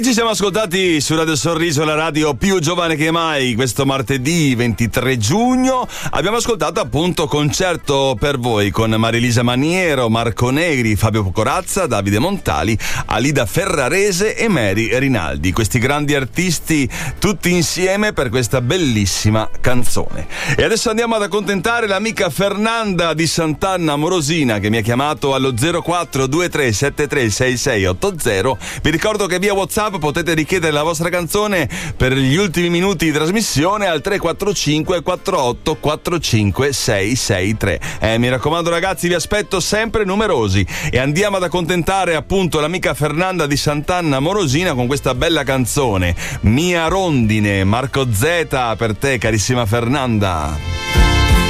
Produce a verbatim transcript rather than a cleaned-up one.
Ci siamo ascoltati su Radio Sorriso, la radio più giovane che mai. Questo martedì ventitré giugno abbiamo ascoltato appunto Concerto per voi con Marilisa Maniero, Marco Negri, Fabio Corazza, Davide Montali, Alida Ferrarese e Mary Rinaldi. Questi grandi artisti tutti insieme per questa bellissima canzone. E adesso andiamo ad accontentare l'amica Fernanda di Sant'Anna Morosina, che mi ha chiamato allo zero quattro due tre sette tre sei sei otto zero. Vi ricordo che via WhatsApp potete richiedere la vostra canzone per gli ultimi minuti di trasmissione al tre quattro cinque quattro otto quattro cinque sei sei tre. Eh, mi raccomando ragazzi, vi aspetto sempre numerosi. E andiamo ad accontentare appunto l'amica Fernanda di Sant'Anna Morosina con questa bella canzone, Mia Rondine. Marco Z per te, carissima Fernanda.